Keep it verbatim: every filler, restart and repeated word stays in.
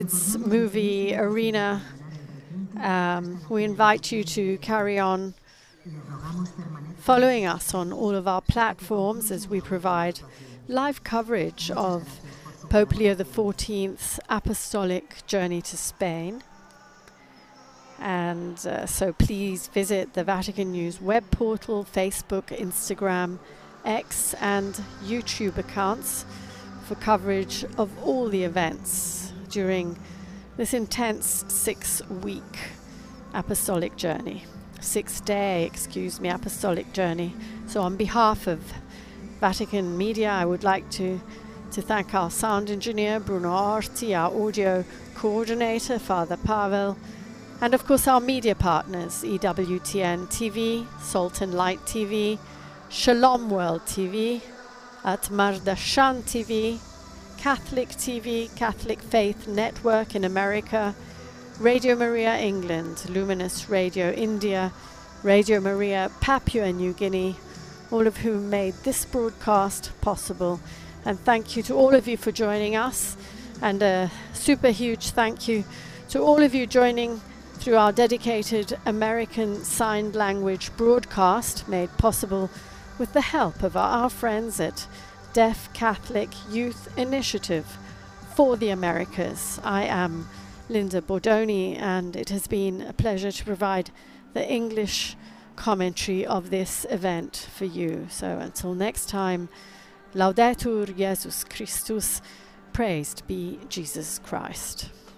It's movie arena. Um, we invite you to carry on following us on all of our platforms as we provide live coverage of Pope Leo the fourteenth's apostolic journey to Spain. And uh, so please visit the Vatican News web portal, Facebook, Instagram, X and YouTube accounts for coverage of all the events during this intense six-week apostolic journey. Six-day, excuse me, apostolic journey. So on behalf of Vatican Media, I would like to, to thank our sound engineer, Bruno Orti, our audio coordinator, Father Pavel, and of course our media partners, E W T N T V, Salt and Light T V, Shalom World T V, Atmardashan T V, Catholic T V, Catholic Faith Network in America, Radio Maria England, Luminous Radio India, Radio Maria Papua New Guinea, all of whom made this broadcast possible. And thank you to all of you for joining us, and a super huge thank you to all of you joining through our dedicated American Sign Language broadcast made possible with the help of our, our friends at Deaf Catholic Youth Initiative for the Americas. I am Linda Bordoni, and it has been a pleasure to provide the English commentary of this event for you. So until next time, Laudetur Jesus Christus, praised be Jesus Christ.